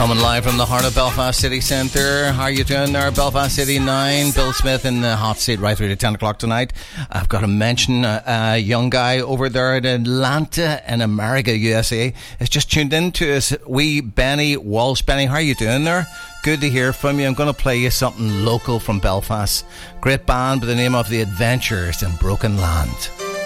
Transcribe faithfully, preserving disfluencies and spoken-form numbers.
Coming live from the heart of Belfast City Centre. How are you doing there, Belfast City nine? Bill Smith in the hot seat right through to ten o'clock tonight. I've got to mention a, a young guy over there at Atlanta in America, U S A, has just tuned in to us. Wee Benny Walsh. Benny, how are you doing there? Good to hear from you. I'm going to play you something local from Belfast. Great band by the name of The Adventures in Broken Land.